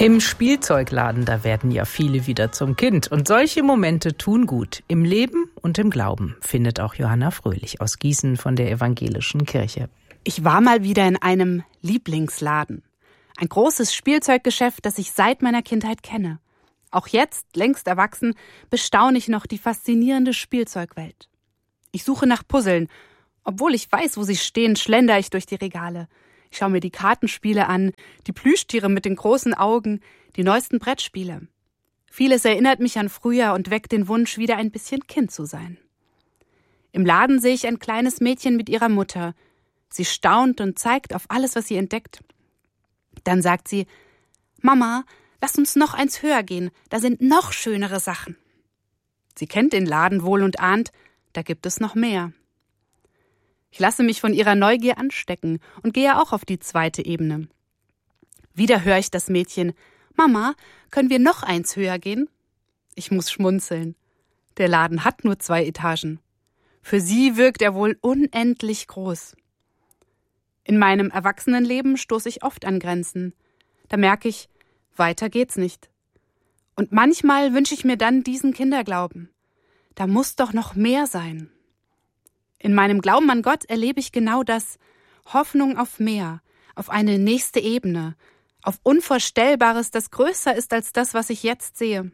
Im Spielzeugladen, da werden ja viele wieder zum Kind. Und solche Momente tun gut. Im Leben und im Glauben, findet auch Johanna Fröhlich aus Gießen von der Evangelischen Kirche. Ich war mal wieder in einem Lieblingsladen. Ein großes Spielzeuggeschäft, das ich seit meiner Kindheit kenne. Auch jetzt, längst erwachsen, bestaune ich noch die faszinierende Spielzeugwelt. Ich suche nach Puzzeln. Obwohl ich weiß, wo sie stehen, schlendere ich durch die Regale. Ich schaue mir die Kartenspiele an, die Plüschtiere mit den großen Augen, die neuesten Brettspiele. Vieles erinnert mich an früher und weckt den Wunsch, wieder ein bisschen Kind zu sein. Im Laden sehe ich ein kleines Mädchen mit ihrer Mutter. Sie staunt und zeigt auf alles, was sie entdeckt. Dann sagt sie: »Mama, lass uns noch eins höher gehen, da sind noch schönere Sachen.« Sie kennt den Laden wohl und ahnt, da gibt es noch mehr. Ich lasse mich von ihrer Neugier anstecken und gehe auch auf die zweite Ebene. Wieder höre ich das Mädchen: »Mama, können wir noch eins höher gehen?« Ich muss schmunzeln. Der Laden hat nur 2 Etagen. Für sie wirkt er wohl unendlich groß. In meinem Erwachsenenleben stoße ich oft an Grenzen. Da merke ich, weiter geht's nicht. Und manchmal wünsche ich mir dann diesen Kinderglauben. Da muss doch noch mehr sein. In meinem Glauben an Gott erlebe ich genau das: Hoffnung auf mehr, auf eine nächste Ebene, auf Unvorstellbares, das größer ist als das, was ich jetzt sehe.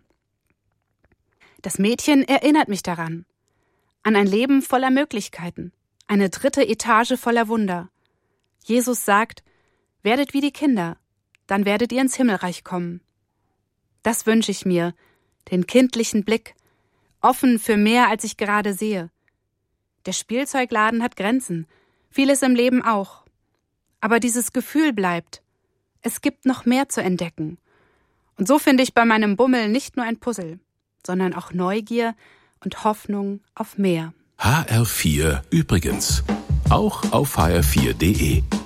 Das Mädchen erinnert mich daran, an ein Leben voller Möglichkeiten, eine 3. Etage voller Wunder. Jesus sagt: werdet wie die Kinder, dann werdet ihr ins Himmelreich kommen. Das wünsche ich mir, den kindlichen Blick, offen für mehr, als ich gerade sehe. Der Spielzeugladen hat Grenzen, vieles im Leben auch. Aber dieses Gefühl bleibt. Es gibt noch mehr zu entdecken. Und so finde ich bei meinem Bummel nicht nur ein Puzzle, sondern auch Neugier und Hoffnung auf mehr. HR4 übrigens. Auch auf hr4.de.